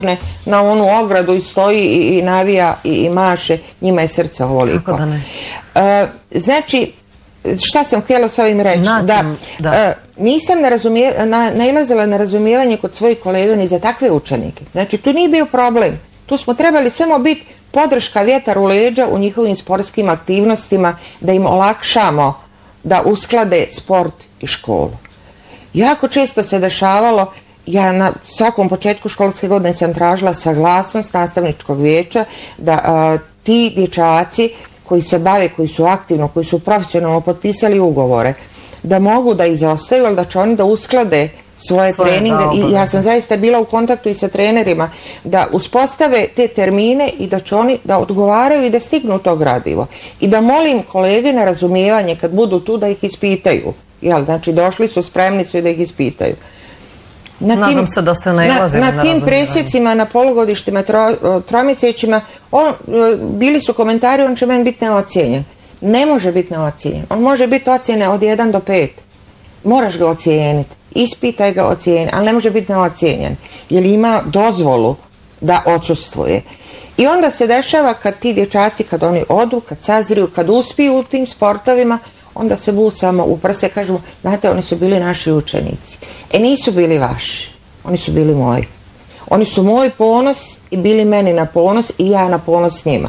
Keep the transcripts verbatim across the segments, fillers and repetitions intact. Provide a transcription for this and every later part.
na onu ogradu i stoji i, i navija i, i maše, njima je srce ovoliko. Kako da ne? E, znači, šta sam htjela s ovim reći? Način, da, da. E, nisam narazumije, na, nailazila na razumijevanje kod svojih kolega ni za takve učenike. Znači, tu nije bio problem. Tu smo trebali samo biti podrška, vjetar u leđa u njihovim sportskim aktivnostima, da im olakšamo da usklade sport i školu. Jako često se dešavalo, ja na svakom početku školske godine sam tražila saglasnost nastavničkog vijeća da a, ti dječaci koji se bave, koji su aktivno, koji su profesionalno potpisali ugovore, da mogu da izostaju, ali da će oni da usklade svoje, svoje treninge. I ja sam zaista bila u kontaktu i sa trenerima da uspostave te termine i da će oni da odgovaraju i da stignu to gradivo. I da molim kolege na razumijevanje kad budu tu da ih ispitaju. Jel, znači došli su, spremni su i da ih ispitaju. Na tim, Nadam se da ste nailazili na, na, na tim presjecima, na polugodištima, tro, tromjesečima, on, bili su komentari, on će meni biti neocijenjen. Ne može biti neocijenjen. On može biti ocjene od jedan do pet. Moraš ga ocijeniti. Ispitaj ga, ocijeni, ali ne može biti neocijenjen. Jer ima dozvolu da odsustvuje. I onda se dešava kad ti dječaci, kad oni odu, kad sazriju, kad uspiju u tim sportovima, onda se busamo u prse, kažemo, znate, oni su bili naši učenici. E, nisu bili vaši, oni su bili moji. Oni su moj ponos i bili meni na ponos i ja na ponos njima.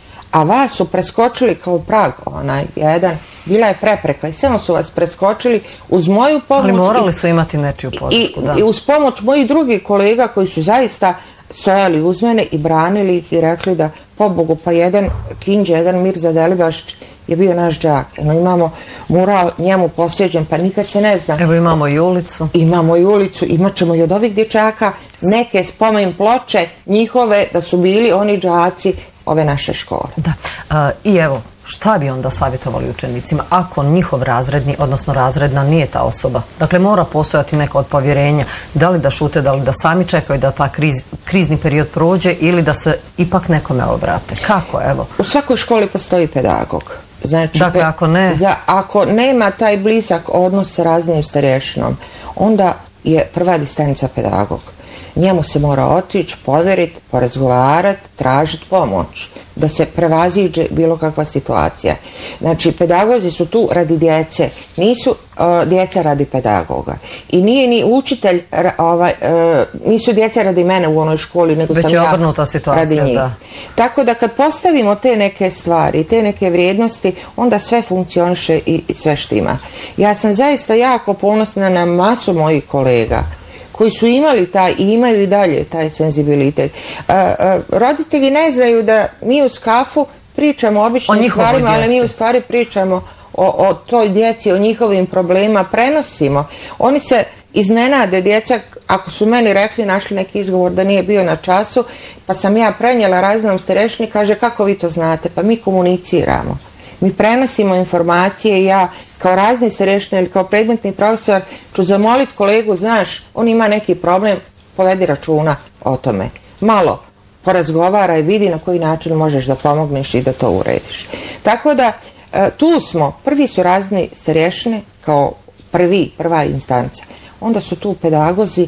A vas su preskočili kao prag, onaj jedan, bila je prepreka i samo su vas preskočili uz moju pomoć. Ali morali su imati nečiju podršku, i, da. I uz pomoć mojih drugih kolega koji su zaista stojali uz mene i branili ih i rekli da, pobogu, pa jedan Kinđe, jedan Mirza Delibašić je bio naš džak. Eno, imamo mural njemu posveđen, pa nikad se ne zna. Evo imamo i ulicu. Imamo i ulicu, imat ćemo i od ovih dječaka neke spomen ploče njihove da su bili oni džaci ove naše škole. Da. Uh, I evo, šta bi onda savjetovali učenicima ako njihov razredni, odnosno razredna nije ta osoba? Dakle, mora postojati neko od povjerenja. Da li da šute, da li da sami čekaju da ta kriz, krizni period prođe ili da se ipak nekome obrate? Kako, evo? U svakoj školi postoji pedagog. Znači, dakle, ako ne... Za, ako nema taj blizak odnos sa raznim starješinom, onda je prva distanca pedagog. Njemu se mora otići, povjeriti, porazgovarati, tražiti pomoć, da se prevaziđe bilo kakva situacija. Znači, pedagozi su tu radi djece, nisu uh, djeca radi pedagoga. I nije ni učitelj, ovaj, uh, nisu djeca radi mene u onoj školi, nego već sam je ja obrnuta situacija, radi njih. Da. Tako da kad postavimo te neke stvari, te neke vrijednosti, onda sve funkcioniše i, i sve štima. Ja sam zaista jako ponosna na masu mojih kolega koji su imali taj i imaju i dalje taj senzibilitet. Uh, uh, roditelji ne znaju da mi u Skafu pričamo o običnim stvarima, ali mi u stvari pričamo o, o toj djeci, o njihovim problemima, prenosimo. Oni se iznenade, djeca, ako su meni rekli, našli neki izgovor da nije bio na času, pa sam ja prenijela razrednom starešini, kaže, kako vi to znate? Pa mi komuniciramo. Mi prenosimo informacije i ja kao razni starešina ili kao predmetni profesor ću zamoliti kolegu, znaš, on ima neki problem, povedi računa o tome. Malo porazgovara i vidi na koji način možeš da pomogneš i da to urediš. Tako da tu smo, prvi su razni starešine kao prvi, prva instanca. Onda su tu pedagozi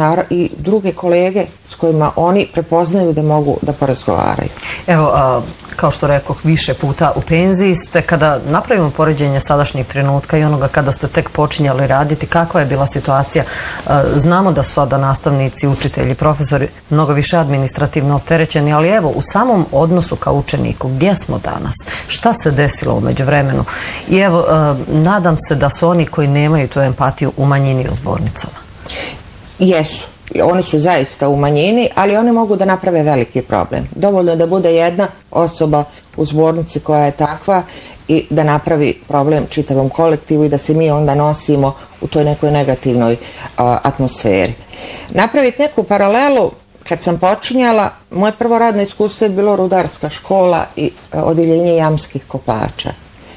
i druge kolege s kojima oni prepoznaju da mogu da porazgovaraju. Evo, a, kao što rekoh, više puta u penziji ste. Kada napravimo poređenje sadašnjeg trenutka i onoga kada ste tek počinjali raditi, kakva je bila situacija? A, znamo da su sada nastavnici, učitelji, profesori mnogo više administrativno opterećeni, ali evo, u samom odnosu ka učeniku, gdje smo danas? Šta se desilo u međuvremenu? I evo, a, nadam se da su oni koji nemaju tu empatiju u manjini u zbornicama. Jesu. Oni su zaista u manjini, ali oni mogu da naprave veliki problem. Dovoljno da bude jedna osoba u zbornici koja je takva i da napravi problem čitavom kolektivu i da se mi onda nosimo u toj nekoj negativnoj a, atmosferi. Napraviti neku paralelu, kad sam počinjala, moje prvo radno iskustvo je bilo rudarska škola i a, odjeljenje jamskih kopača.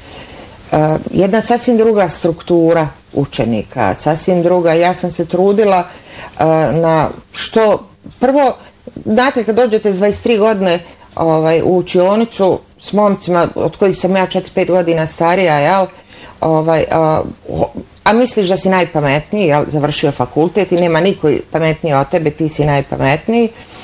A, jedna sasvim druga struktura učenika, sasvim druga. Ja sam se trudila na što, prvo, znate, kad dođete s dvadeset tri godine ovaj, u učionicu s momcima od kojih sam ja četiri pet godina starija, jel, ovaj, a, a misliš da si najpametniji, jel, završio fakultet i nema niko pametniji od tebe, ti si najpametniji.